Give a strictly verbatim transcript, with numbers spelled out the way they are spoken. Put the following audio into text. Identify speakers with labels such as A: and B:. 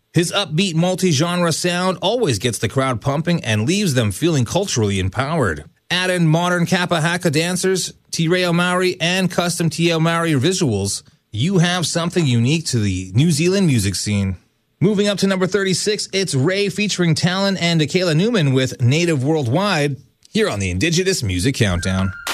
A: His upbeat multi-genre sound always gets the crowd pumping and leaves them feeling culturally empowered. Add in modern Kappa Haka dancers, Te Reo Maori, and custom Te Reo Maori visuals, you have something unique to the New Zealand music scene. Moving up to number thirty-six, it's Ray featuring Talon and Akela Newman with Native Worldwide, here on the Indigenous Music Countdown.